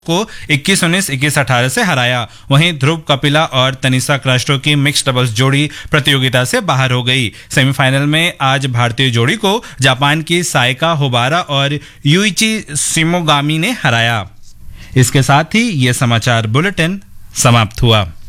को 21-19, 21-18 से हराया। वहीं ध्रुव कपिला और तनिषा क्रास्टो की मिक्स्ड डबल्स जोड़ी प्रतियोगिता से बाहर हो गई। सेमीफाइनल में आज भारतीय जोड़ी को जापान की साइका होबारा और यूइची शिमोगामी ने हराया। इसके साथ ही ये समाचार बुलेटिन समाप्त हुआ।